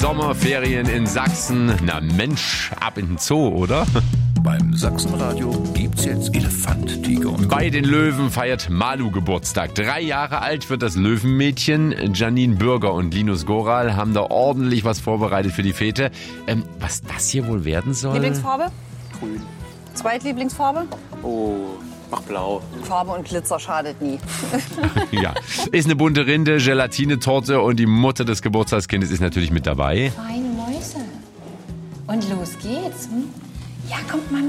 Sommerferien in Sachsen. Na Mensch, ab in den Zoo, oder? Beim Sachsenradio gibt's jetzt Elefant, Tiger und Bei den Löwen feiert Malu Geburtstag. 3 Jahre alt wird das Löwenmädchen. Janine Bürger und Linus Goral haben da ordentlich was vorbereitet für die Fete. Was das hier wohl werden soll? Lieblingsfarbe? Grün. Zweitlieblingsfarbe? Oh, mach blau. Farbe und Glitzer schadet nie. Ja, ist eine bunte Rinde, Gelatinetorte und die Mutter des Geburtstagskindes ist natürlich mit dabei. Feine Mäuse. Und los geht's. Hm? Ja, kommt mal